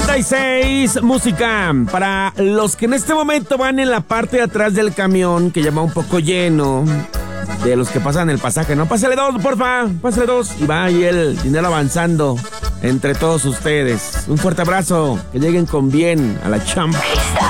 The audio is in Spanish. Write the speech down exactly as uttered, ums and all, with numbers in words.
noventa y seis, música para los que en este momento van en la parte de atrás del camión, que ya va un poco lleno, de los que pasan el pasaje, ¿no? Pásale dos, porfa, pásale dos, y va ahí el dinero avanzando entre todos ustedes. Un fuerte abrazo, que lleguen con bien a la chamba.